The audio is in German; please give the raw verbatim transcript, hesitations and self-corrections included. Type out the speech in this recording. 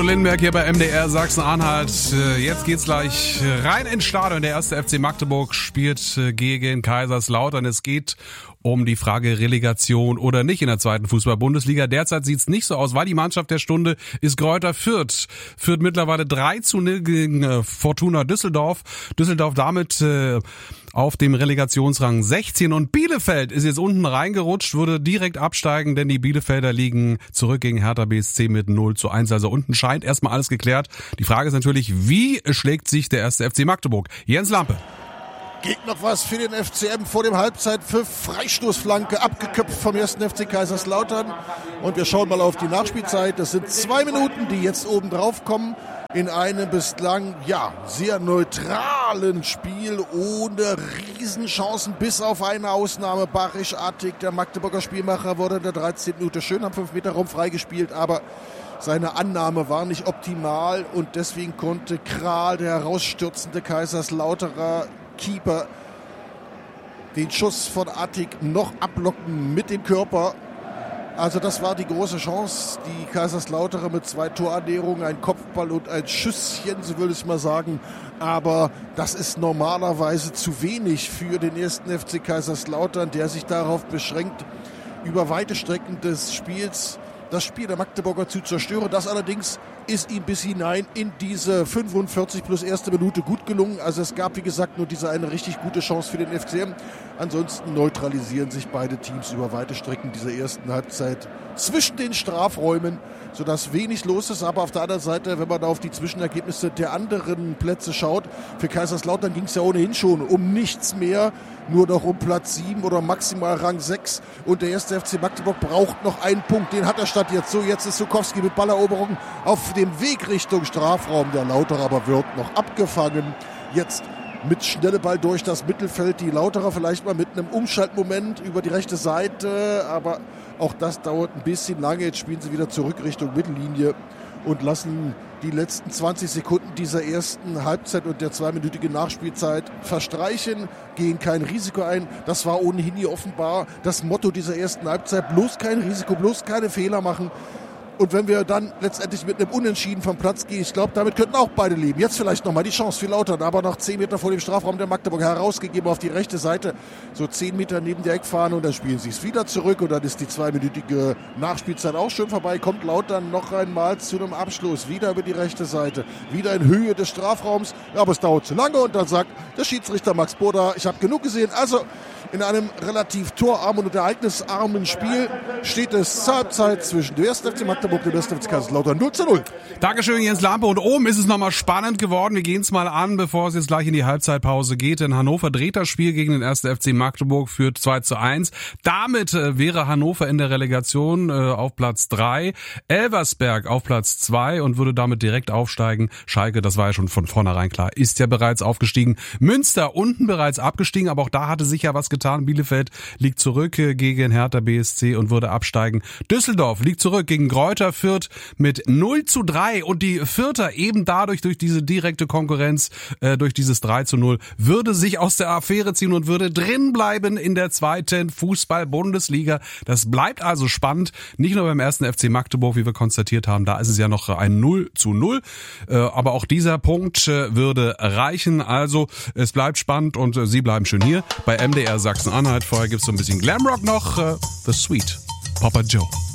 Udo Lindenberg hier bei M D R Sachsen-Anhalt. Jetzt geht's gleich rein ins Stadion. Der erste F C Magdeburg spielt gegen Kaiserslautern. Es geht um die Frage Relegation oder nicht in der zweiten Fußball-Bundesliga. Derzeit sieht's nicht so aus, weil die Mannschaft der Stunde ist Greuther Fürth. Führt mittlerweile drei zu null gegen Fortuna Düsseldorf. Düsseldorf damit äh, auf dem Relegationsrang sechzehn und Bielefeld ist jetzt unten reingerutscht, würde direkt absteigen, denn die Bielefelder liegen zurück gegen Hertha B S C mit null zu eins. Also unten scheint erstmal alles geklärt. Die Frage ist natürlich, wie schlägt sich der erste F C Magdeburg? Jens Lampe. Geht noch was für den F C M vor dem Halbzeitpfiff. Freistoßflanke abgeköpft vom ersten F C Kaiserslautern. Und wir schauen mal auf die Nachspielzeit. Das sind zwei Minuten, die jetzt oben drauf kommen. In einem bislang, ja, sehr neutralen Spiel, ohne Riesenchancen, bis auf eine Ausnahme. Barisch Artig, der Magdeburger Spielmacher, wurde in der dreizehnten Minute schön am fünf Meter Raum freigespielt, aber seine Annahme war nicht optimal und deswegen konnte Kral, der herausstürzende Kaiserslauterer Keeper, den Schuss von Artig noch ablocken mit dem Körper. Also das war die große Chance, die Kaiserslauterer mit zwei Torannäherungen, ein Kopfball und ein Schüsschen, so würde ich mal sagen. Aber das ist normalerweise zu wenig für den ersten F C Kaiserslautern, der sich darauf beschränkt, über weite Strecken des Spiels das Spiel der Magdeburger zu zerstören. Das allerdings ist ihm bis hinein in diese fünfundvierzig plus erste Minute gut gelungen. Also es gab, wie gesagt, nur diese eine richtig gute Chance für den F C M. Ansonsten neutralisieren sich beide Teams über weite Strecken dieser ersten Halbzeit zwischen den Strafräumen, sodass wenig los ist. Aber auf der anderen Seite, wenn man da auf die Zwischenergebnisse der anderen Plätze schaut, für Kaiserslautern ging es ja ohnehin schon um nichts mehr, nur noch um Platz sieben oder maximal Rang sechs. Und der erste F C Magdeburg braucht noch einen Punkt. Den hat er statt jetzt. So, jetzt ist Sukowski mit Balleroberung auf dem Weg Richtung Strafraum. Der Lauterer aber wird noch abgefangen. Jetzt mit schnelle Ball durch das Mittelfeld. Die Lauterer vielleicht mal mit einem Umschaltmoment über die rechte Seite. Aber auch das dauert ein bisschen lange. Jetzt spielen sie wieder zurück Richtung Mittellinie und lassen die letzten zwanzig Sekunden dieser ersten Halbzeit und der zweiminütigen Nachspielzeit verstreichen, gehen kein Risiko ein. Das war ohnehin hier offenbar das Motto dieser ersten Halbzeit. Bloß kein Risiko, bloß keine Fehler machen. Und wenn wir dann letztendlich mit einem Unentschieden vom Platz gehen, ich glaube, damit könnten auch beide leben. Jetzt vielleicht nochmal die Chance für Lautern, aber noch zehn Meter vor dem Strafraum der Magdeburger herausgegeben auf die rechte Seite. So zehn Meter neben der Eckfahne und dann spielen sie es wieder zurück und dann ist die zweiminütige Nachspielzeit auch schon vorbei. Kommt Lautern noch einmal zu einem Abschluss, wieder über die rechte Seite, wieder in Höhe des Strafraums. Ja, aber es dauert zu lange und dann sagt der Schiedsrichter Max Boda, ich habe genug gesehen. Also in einem relativ torarmen und ereignisarmen Spiel steht es zur Halbzeit zwischen dem ersten F C Magdeburg und dem ersten F C Kaiserslautern null zu null. Dankeschön, Jens Lampe. Und oben ist es nochmal spannend geworden. Wir gehen es mal an, bevor es jetzt gleich in die Halbzeitpause geht. Denn Hannover dreht das Spiel gegen den ersten F C Magdeburg, führt zwei zu eins. Damit äh, wäre Hannover in der Relegation äh, auf Platz drei. Elversberg auf Platz zwei und würde damit direkt aufsteigen. Schalke, das war ja schon von vornherein klar, ist ja bereits aufgestiegen. Münster unten bereits abgestiegen, aber auch da hatte sich ja was getan. Bielefeld liegt zurück gegen Hertha B S C und würde absteigen. Düsseldorf liegt zurück gegen Greuther Fürth mit null zu drei und die Fürther eben dadurch, durch diese direkte Konkurrenz, äh, durch dieses drei zu null, würde sich aus der Affäre ziehen und würde drin bleiben in der zweiten Fußball-Bundesliga. Das bleibt also spannend, nicht nur beim ersten F C Magdeburg, wie wir konstatiert haben, da ist es ja noch ein null zu null, äh, aber auch dieser Punkt äh, würde reichen. Also es bleibt spannend und äh, Sie bleiben schön hier bei M D R Sachsen-Anhalt. Vorher gibt's so ein bisschen Glamrock noch. Uh, The Sweet Papa Joe.